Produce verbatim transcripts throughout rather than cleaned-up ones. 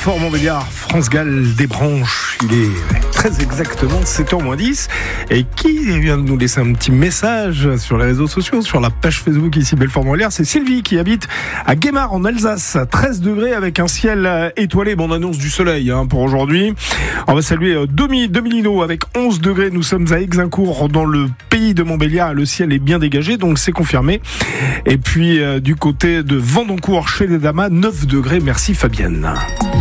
Belfort-Montbéliard, France Gall des Branches. Il est très exactement sept heures moins dix. Et qui vient de nous laisser un petit message sur les réseaux sociaux, sur la page Facebook ici Belfort-Montbéliard, c'est Sylvie qui habite à Guémar en Alsace, à treize degrés avec un ciel étoilé. Bon, on annonce du soleil hein, pour aujourd'hui. On va saluer Domi, Domilino avec onze degrés. Nous sommes à Exincourt dans le pays de Montbéliard. Le ciel est bien dégagé, donc c'est confirmé. Et puis euh, du côté de Vendoncourt chez les Damas, neuf degrés. Merci Fabienne.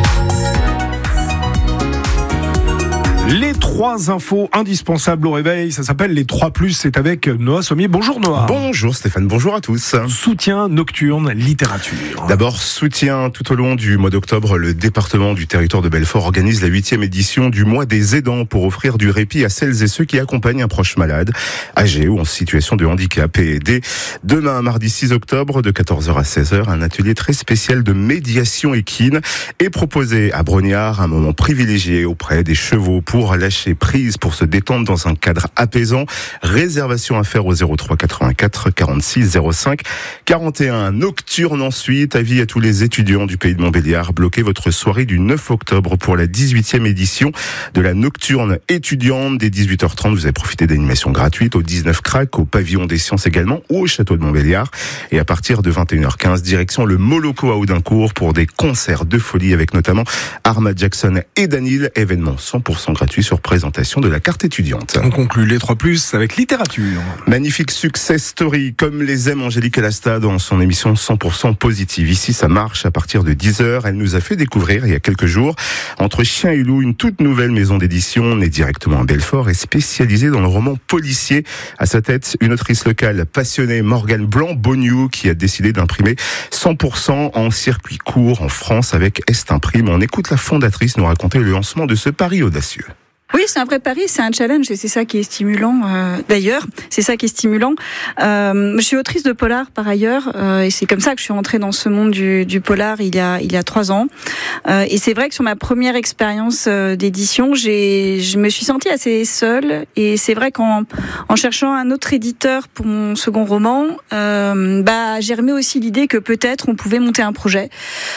Les trois infos indispensables au réveil, ça s'appelle les trois plus, c'est avec Noah Sommier. Bonjour Noah. Bonjour Stéphane, bonjour à tous. Soutien nocturne littérature. D'abord, soutien tout au long du mois d'octobre, le département du territoire de Belfort organise la huitième édition du mois des aidants pour offrir du répit à celles et ceux qui accompagnent un proche malade, âgé ou en situation de handicap. Et dès demain, mardi six octobre, de quatorze heures à seize heures, un atelier très spécial de médiation équine est proposé à Brognard, un moment privilégié auprès des chevaux pour Pour lâcher prise, pour se détendre dans un cadre apaisant. Réservation à faire au zéro trois quatre-vingt-quatre quarante-six zéro cinq quarante et un. Nocturne ensuite, avis à tous les étudiants du pays de Montbéliard. Bloquez votre soirée du neuf octobre pour la dix-huitième édition de la Nocturne étudiante. Dès dix-huit heures trente, vous avez profité d'animations gratuites au dix-neuf Crac, au Pavillon des Sciences également, ou au Château de Montbéliard. Et à partir de vingt et une heures quinze, direction le Moloko à Audincourt pour des concerts de folie avec notamment Arma Jackson et Danil. Événement cent pour cent gratuit sur présentation de la carte étudiante. On conclut les trois plus avec littérature. Magnifique success story, comme les aime Angélique Elasta dans son émission cent pour cent positive. Ici, ça marche à partir de dix heures. Elle nous a fait découvrir il y a quelques jours, Entre Chien et Loup, une toute nouvelle maison d'édition née directement à Belfort et spécialisée dans le roman policier. À sa tête, une autrice locale passionnée, Morgane Blanc-Bognou, qui a décidé d'imprimer cent pour cent en circuit court en France avec Est Imprime. On écoute la fondatrice nous raconter le lancement de ce pari audacieux. Oui, c'est un vrai pari, c'est un challenge et c'est ça qui est stimulant. Euh, d'ailleurs, c'est ça qui est stimulant. Euh, je suis autrice de polar par ailleurs euh, et c'est comme ça que je suis rentrée dans ce monde du, du polar il y a il y a trois ans. Euh, et c'est vrai que sur ma première expérience euh, d'édition, j'ai je me suis sentie assez seule et c'est vrai qu'en en cherchant un autre éditeur pour mon second roman, euh, bah j'ai remis aussi l'idée que peut-être on pouvait monter un projet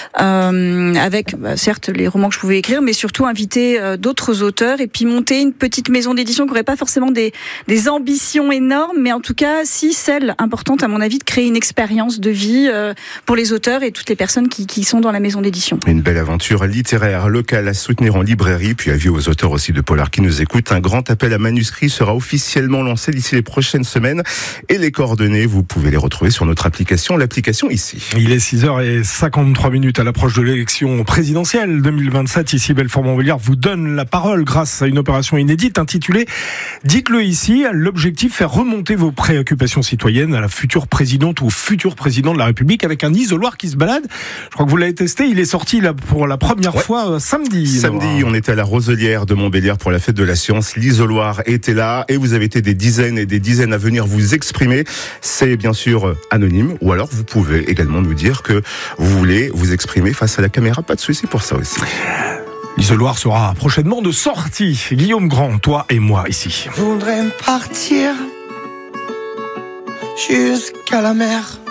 euh, avec bah, certes les romans que je pouvais écrire, mais surtout inviter euh, d'autres auteurs et puis monter une petite maison d'édition qui n'aurait pas forcément des, des ambitions énormes, mais en tout cas, si celle importante, à mon avis, de créer une expérience de vie euh, pour les auteurs et toutes les personnes qui, qui sont dans la maison d'édition. Une belle aventure littéraire locale à soutenir en librairie, puis avis aux auteurs aussi de polar qui nous écoutent. Un grand appel à manuscrits sera officiellement lancé d'ici les prochaines semaines et les coordonnées, vous pouvez les retrouver sur notre application, l'application ici. Il est six heures cinquante-trois minutes à l'approche de l'élection présidentielle deux mille vingt-sept. Ici, Belfort-Montbéliard vous donne la parole grâce à une opération inédite intitulée « Dites-le ici ». L'objectif, faire remonter vos préoccupations citoyennes à la future présidente ou futur président de la République avec un isoloir qui se balade. Je crois que vous l'avez testé, il est sorti là pour la première ouais. fois euh, samedi. Samedi, Noah. On était à la Roselière de Montbéliard pour la fête de la science. L'isoloir était là et vous avez été des dizaines et des dizaines à venir vous exprimer. C'est bien sûr anonyme ou alors vous pouvez également nous dire que vous voulez vous exprimer face à la caméra. Pas de souci pour ça aussi. L'isoloir sera prochainement de sortie. Guillaume Grand, toi et moi ici. Je voudrais partir jusqu'à la mer.